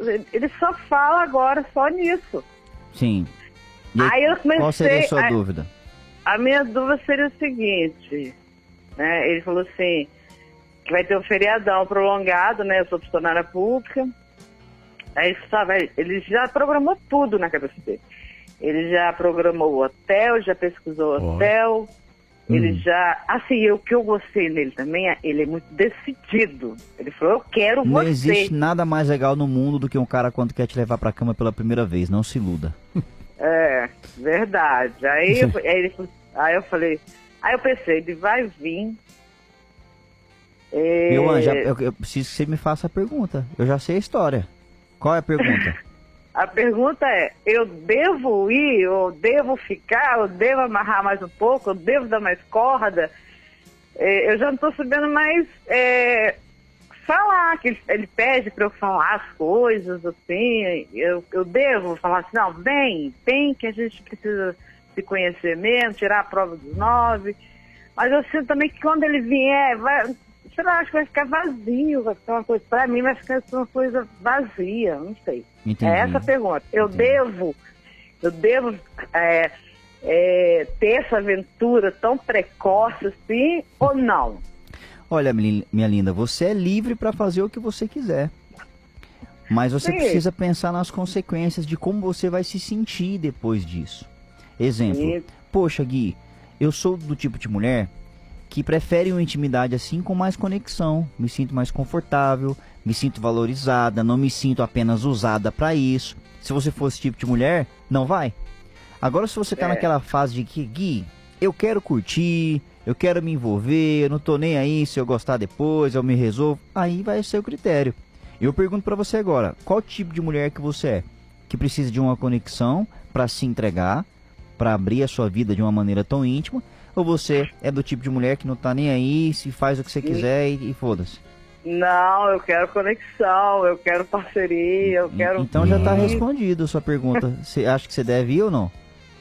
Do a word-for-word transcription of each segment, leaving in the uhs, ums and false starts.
ele só fala agora só nisso. Sim. E aí eu comecei, qual seria a sua a, dúvida? A minha dúvida seria o seguinte, né? Ele falou assim, que vai ter um feriadão prolongado, né? Eu sou funcionária pública. Aí sabe, ele já programou tudo na cabeça dele. Ele já programou o hotel, já pesquisou o hotel. Oh. Ele hum. já... Assim, o que eu gostei nele também, ele é muito decidido. Ele falou, eu quero não você. Não existe nada mais legal no mundo do que um cara quando quer te levar pra cama pela primeira vez. Não se iluda. É, verdade. Aí, eu, aí, ele, aí eu falei... Aí eu pensei, ele vai vir... É... Meu anjo, eu, eu preciso que você me faça a pergunta. Eu já sei a história. Qual é a pergunta? A pergunta é, eu devo ir, ou devo ficar, ou devo amarrar mais um pouco, ou devo dar mais corda? É, eu já não estou sabendo mais é, falar, que ele, ele pede para eu falar as coisas, assim, eu, eu devo falar assim, não, vem, vem que a gente precisa se conhecer mesmo, tirar a prova dos nove, mas eu sinto também que quando ele vier, vai... sei lá, acho que vai ficar vazio, vai ficar uma coisa, pra mim vai ficar uma coisa vazia, não sei. Entendi. É essa a pergunta. Eu Entendi. devo, eu devo é, é, ter essa aventura tão precoce assim, ou não? Olha, minha linda, você é livre para fazer o que você quiser. Mas você Sim. precisa pensar nas consequências de como você vai se sentir depois disso. Exemplo, Sim. poxa, Gui, eu sou do tipo de mulher que prefere uma intimidade assim com mais conexão, me sinto mais confortável, me sinto valorizada, não me sinto apenas usada para isso. Se você for esse tipo de mulher, não vai. Agora se você tá é. naquela fase de que, Gui, eu quero curtir, eu quero me envolver, eu não tô nem aí, se eu gostar depois, eu me resolvo, aí vai ser o critério. Eu pergunto para você agora, qual tipo de mulher que você é? Que precisa de uma conexão para se entregar, para abrir a sua vida de uma maneira tão íntima, ou você é do tipo de mulher que não tá nem aí, se faz o que você quiser e, e foda-se? Não, eu quero conexão, eu quero parceria, eu quero... Então já tá respondido a sua pergunta. Você acha que você deve ir ou não?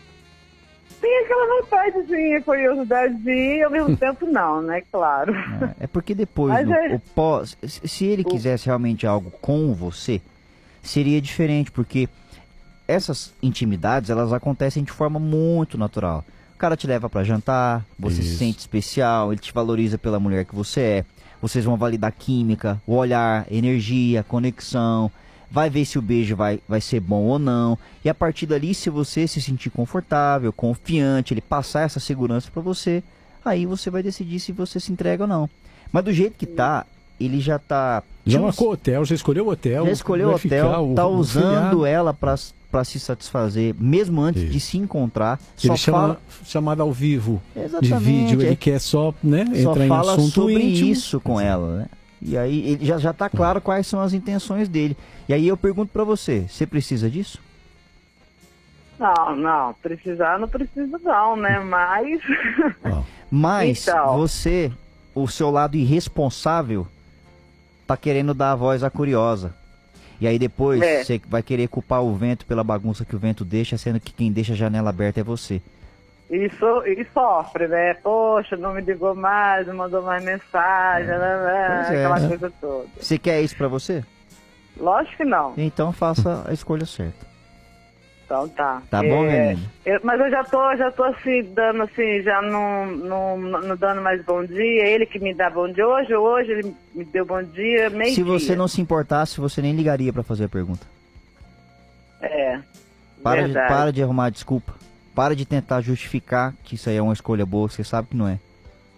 Tem aquela vontade, sim, curiosidade de ir, ao mesmo tempo não, né? Claro. É, é porque depois, no, é... o pós, se ele quisesse realmente algo com você, seria diferente, porque essas intimidades, elas acontecem de forma muito natural. O cara te leva pra jantar, você Isso. se sente especial, ele te valoriza pela mulher que você é. Vocês vão validar química, o olhar, energia, conexão. Vai ver se o beijo vai, vai ser bom ou não. E a partir dali, se você se sentir confortável, confiante, ele passar essa segurança pra você, aí você vai decidir se você se entrega ou não. Mas do jeito que tá, ele já tá... Já marcou o hotel, já escolheu o hotel. Já escolheu o hotel, tá o, usando o ela pra... para se satisfazer, mesmo antes Isso. de se encontrar. Ele só chama, fala... chamada ao vivo, Exatamente, de vídeo, ele é... quer só, né, só entrar em fala assunto sobre íntimo. isso com ela, né? E aí ele já, já tá claro quais são as intenções dele. E aí eu pergunto para você, você precisa disso? Não, não, precisar não precisa não, né? Mas... Mas então... você, o seu lado irresponsável, tá querendo dar a voz à curiosa. E aí depois é. você vai querer culpar o vento pela bagunça que o vento deixa, sendo que quem deixa a janela aberta é você. E, so, e sofre, né? Poxa, não me ligou mais, não mandou mais mensagem, é. né? aquela é. coisa toda. Você quer isso pra você? Lógico que não. Então faça a escolha certa. Então tá. Tá bom, é, menino? Eu, mas eu já tô, já tô assim, dando assim, já não, não, não dando mais bom dia. Ele que me dá bom dia hoje, hoje ele me deu bom dia, meio Se dia. você não se importasse, você nem ligaria pra fazer a pergunta. É, para de, verdade. para de arrumar desculpa. Para de tentar justificar que isso aí é uma escolha boa, você sabe que não é.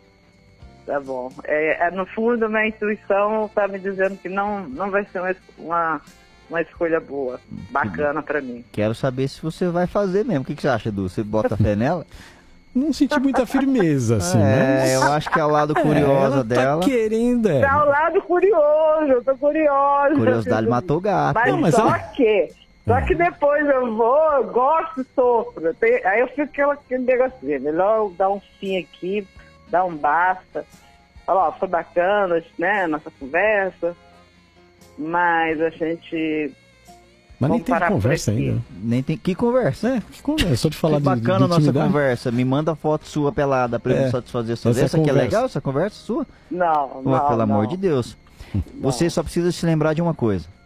Tá bom. É, é, no fundo, minha intuição tá me dizendo que não, não vai ser uma, uma, uma escolha boa, bacana pra mim. Quero saber se você vai fazer mesmo. O que, que você acha, Du? Você bota fé nela? Não senti muita firmeza, assim, É, mas... eu acho que é o lado curiosa é, ela dela. Tá querendo, é. Tá o lado curioso, eu tô curiosa. Curiosidade matou o gato. Mas, não, mas só ela... que... Só que depois eu vou, eu gosto e sofro. Tem, aí eu fico aquela, aquele negocinho. Melhor eu dar um fim aqui, dar um basta. Falar, ó, foi bacana, né, nossa conversa. Mas a gente... Mas nem tem conversa ainda. Nem tem... Que conversa? É, que conversa. Só de falar que de bacana a nossa intimidade. Conversa. Me manda foto sua pelada pra eu é, satisfazer sua. Essa, essa aqui conversa. é legal, essa conversa sua? Não, Pô, não, pelo não. amor de Deus. Você só precisa se lembrar de uma coisa.